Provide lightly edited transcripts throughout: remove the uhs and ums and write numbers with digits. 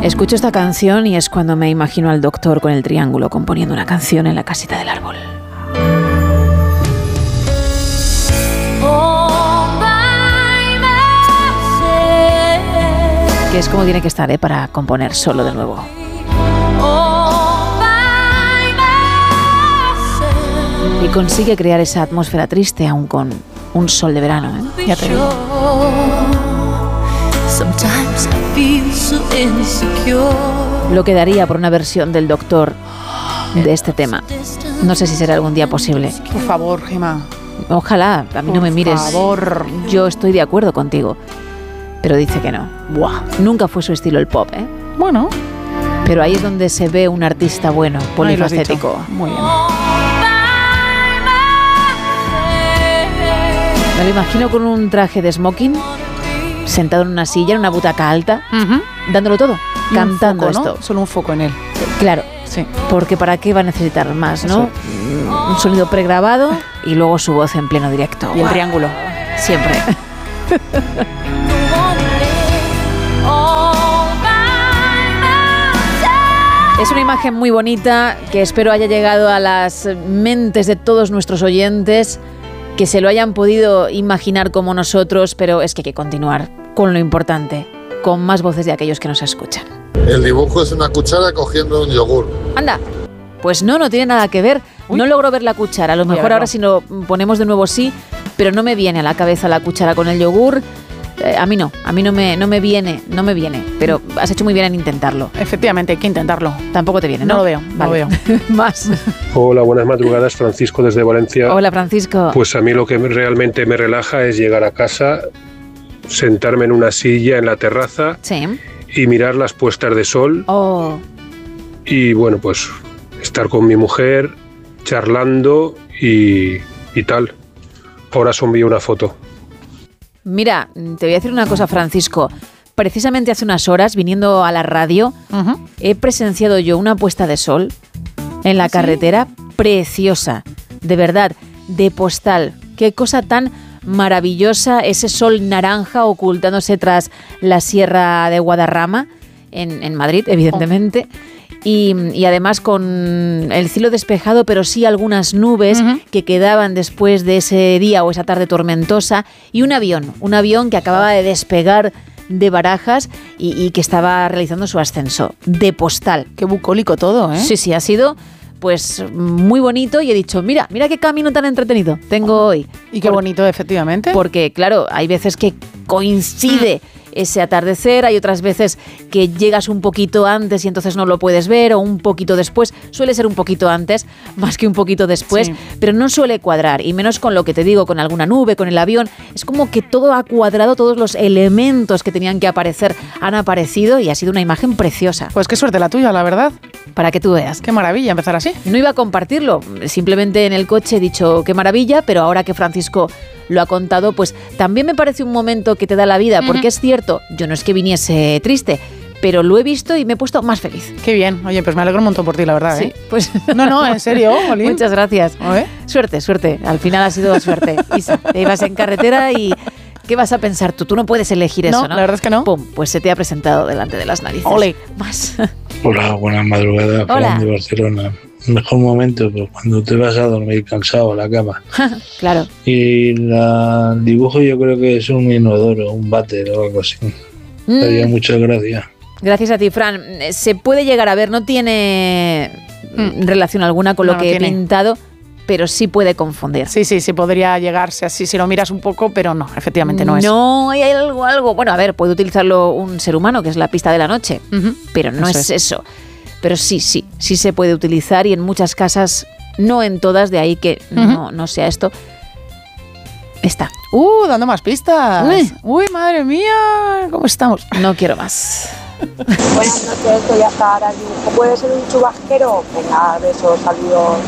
Escucho esta canción y es cuando me imagino al doctor con el triángulo componiendo una canción en la casita del árbol. Que es como tiene que estar, para componer solo de nuevo. Y consigue crear esa atmósfera triste aún con un sol de verano, Ya te digo. Lo que daría por una versión del doctor de este tema. No sé si será algún día posible. Por favor, Gemma. Ojalá, a mí no me mires. Por favor. Yo estoy de acuerdo contigo. Pero dice que no. Buah. Nunca fue su estilo el pop, Bueno. Pero ahí es donde se ve un artista bueno, polifacético. Muy bien. Me lo imagino con un traje de smoking, sentado en una silla, en una butaca alta, dándolo todo, y cantando un foco, esto. ¿no? Solo un foco en él. Claro, sí. Porque ¿para qué va a necesitar más, no? Un sonido pregrabado y luego su voz en pleno directo. Y el triángulo. Siempre. Es una imagen muy bonita que espero haya llegado a las mentes de todos nuestros oyentes, que se lo hayan podido imaginar como nosotros, pero es que hay que continuar con lo importante, con más voces de aquellos que nos escuchan. El dibujo es una cuchara cogiendo un yogur. Anda, pues no tiene nada que ver. Uy. No logro ver la cuchara, a lo mejor ahora si lo ponemos de nuevo sí, pero no me viene a la cabeza la cuchara con el yogur. A mí no me viene, pero has hecho muy bien en intentarlo. Efectivamente, hay que intentarlo. Tampoco te viene, ¿no? No lo veo, vale. No lo veo. Más. Hola, buenas madrugadas, Francisco desde Valencia. Hola, Francisco. Pues a mí lo que realmente me relaja es llegar a casa, sentarme en una silla en la terraza y mirar las puestas de sol. Oh. Y bueno, pues estar con mi mujer, charlando y tal. Ahora os envío una foto. Mira, te voy a decir una cosa, Francisco. Precisamente hace unas horas, viniendo a la radio, he presenciado yo una puesta de sol en la carretera preciosa, de verdad, de postal. Qué cosa tan maravillosa, ese sol naranja ocultándose tras la Sierra de Guadarrama, en Madrid, evidentemente. Y además con el cielo despejado, pero sí algunas nubes que quedaban después de ese día o esa tarde tormentosa, y un avión que acababa de despegar de Barajas y que estaba realizando su ascenso de postal. Qué bucólico todo, ¿eh? Sí, ha sido pues muy bonito y he dicho, mira qué camino tan entretenido tengo hoy. Y qué bonito, efectivamente. Porque claro, hay veces que coincide ese atardecer, hay otras veces que llegas un poquito antes y entonces no lo puedes ver, o un poquito después. Suele ser un poquito antes, más que un poquito después, pero no suele cuadrar, y menos con lo que te digo, con alguna nube, con el avión. Es como que todo ha cuadrado, todos los elementos que tenían que aparecer han aparecido y ha sido una imagen preciosa. Pues qué suerte la tuya, la verdad. Para que tú veas. Qué maravilla empezar así. No iba a compartirlo, simplemente en el coche he dicho qué maravilla, pero ahora que Francisco lo ha contado, pues también me parece un momento que te da la vida, porque es cierto, yo no es que viniese triste, pero lo he visto y me he puesto más feliz. Qué bien, oye, pues me alegro un montón por ti, la verdad. Sí, pues No, en serio, Olín. Muchas gracias. Suerte, al final ha sido suerte. Isa, te ibas en carretera y ¿qué vas a pensar tú? Tú no puedes elegir eso, ¿no? La verdad es que no. Pum, pues se te ha presentado delante de las narices. Ole. Más. Hola, buenas madrugadas, Juan de Barcelona. Mejor momento, pues cuando te vas a dormir cansado a la cama. Claro. Y el dibujo yo creo que es un inodoro, un váter o algo así. Daría muchas gracias. Gracias a ti, Fran. Se puede llegar a ver, no tiene relación alguna con lo que he pintado, pero sí puede confundir. Sí, podría llegarse así si lo miras un poco, pero no, efectivamente no es. No, hay algo. Bueno, a ver, puede utilizarlo un ser humano, que es la pista de la noche, pero no es eso. Pero sí se puede utilizar, y en muchas casas, no en todas, de ahí que no sea esto. Está. Dando más pistas. Uy, madre mía, ¿cómo estamos? No quiero más. Buenas noches, soy Azahara. ¿Puede ser un chubasquero? Venga, besos, saludos.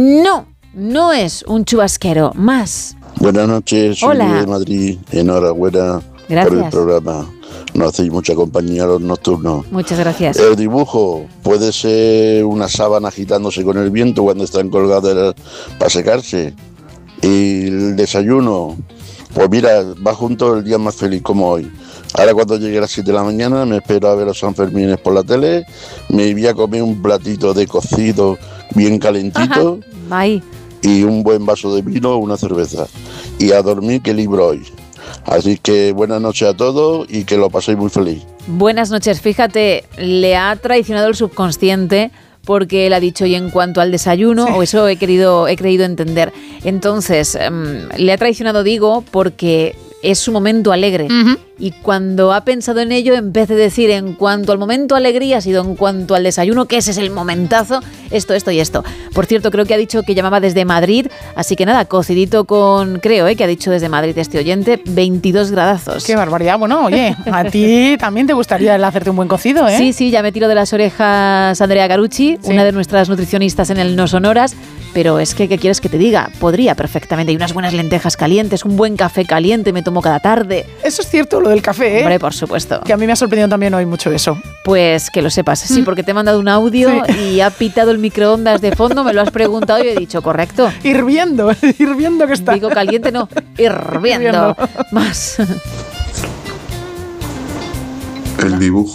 No es un chubasquero. Más. Buenas noches, soy Hola. de Madrid. Enhorabuena Gracias. por el programa. Nos hacéis mucha compañía a los nocturnos. Muchas gracias. El dibujo puede ser una sábana agitándose con el viento cuando están colgadas para secarse. Y el desayuno, pues mira, va junto el día más feliz como hoy. Ahora cuando llegue a las 7 de la mañana me espero a ver los Sanfermines por la tele, me voy a comer un platito de cocido bien calentito. Ay. Y un buen vaso de vino o una cerveza. Y a dormir, que libro hoy. Así que buenas noches a todos y que lo paséis muy feliz. Buenas noches. Fíjate, le ha traicionado el subconsciente porque él ha dicho, y en cuanto al desayuno, o eso he creído entender. Entonces, le ha traicionado, digo, porque es su momento alegre. Y cuando ha pensado en ello, en vez de decir en cuanto al momento alegría, ha sido en cuanto al desayuno, que ese es el momentazo, esto y esto. Por cierto, creo que ha dicho que llamaba desde Madrid, así que nada, cocidito con, creo, que ha dicho desde Madrid este oyente, 22 gradazos. Qué barbaridad. Bueno, oye, a ti también te gustaría el hacerte un buen cocido, ¿eh? Sí, ya me tiro de las orejas Andrea Garucci, una de nuestras nutricionistas en el No Sonoras, pero es que, ¿qué quieres que te diga? Podría perfectamente. Hay unas buenas lentejas calientes, un buen café caliente me tomo cada tarde. Eso es cierto, lo del café, ¿eh? Hombre, por supuesto. Que a mí me ha sorprendido también hoy mucho eso. Pues que lo sepas, sí, porque te he mandado un audio y ha pitado el microondas de fondo, me lo has preguntado y he dicho, correcto. Hirviendo que está. Digo caliente, no, hirviendo. Más. El dibujo